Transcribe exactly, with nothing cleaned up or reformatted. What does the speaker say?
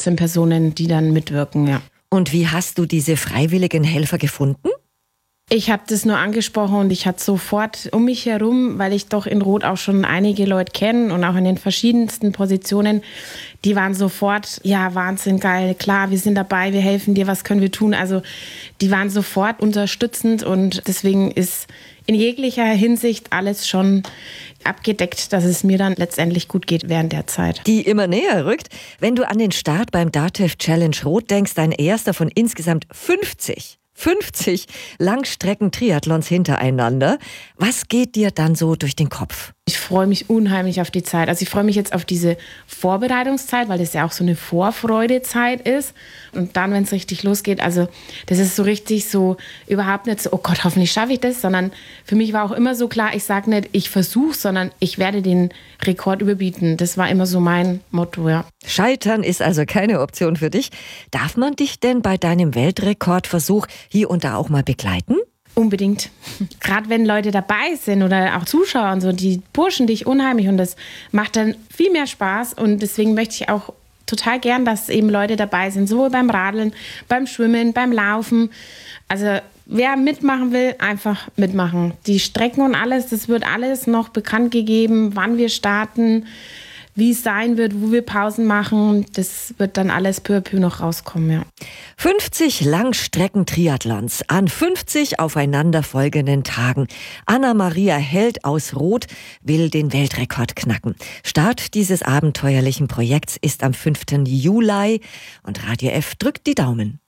vierzehn Personen, die dann mitwirken, ja. Und wie hast du diese freiwilligen Helfer gefunden? Ich habe das nur angesprochen und ich hatte sofort um mich herum, weil ich doch in Rot auch schon einige Leute kenne und auch in den verschiedensten Positionen, die waren sofort, ja, Wahnsinn, geil, klar, wir sind dabei, wir helfen dir, was können wir tun? Also die waren sofort unterstützend und deswegen ist in jeglicher Hinsicht alles schon abgedeckt, dass es mir dann letztendlich gut geht während der Zeit. Die immer näher rückt. Wenn du an den Start beim DATEV Challenge Rot denkst, dein erster von insgesamt fünfzig fünfzig Langstrecken-Triathlons hintereinander. Was geht dir dann so durch den Kopf? Ich freue mich unheimlich auf die Zeit. Also ich freue mich jetzt auf diese Vorbereitungszeit, weil das ja auch so eine Vorfreudezeit ist. Und dann, wenn es richtig losgeht, also das ist so richtig so überhaupt nicht so, oh Gott, hoffentlich schaffe ich das, sondern für mich war auch immer so klar, ich sage nicht, ich versuche, sondern ich werde den Rekord überbieten. Das war immer so mein Motto, ja. Scheitern ist also keine Option für dich. Darf man dich denn bei deinem Weltrekordversuch hier und da auch mal begleiten? Unbedingt. Gerade wenn Leute dabei sind oder auch Zuschauer und so, die pushen dich unheimlich und das macht dann viel mehr Spaß und deswegen möchte ich auch total gern, dass eben Leute dabei sind, sowohl beim Radeln, beim Schwimmen, beim Laufen. Also wer mitmachen will, einfach mitmachen. Die Strecken und alles, das wird alles noch bekannt gegeben, wann wir starten, wie es sein wird, wo wir Pausen machen. Das wird dann alles peu à peu noch rauskommen, ja. fünfzig Langstrecken-Triathlons an fünfzig aufeinanderfolgenden Tagen. Anna-Maria Held aus Rot will den Weltrekord knacken. Start dieses abenteuerlichen Projekts ist am fünften Juli und Radio F drückt die Daumen.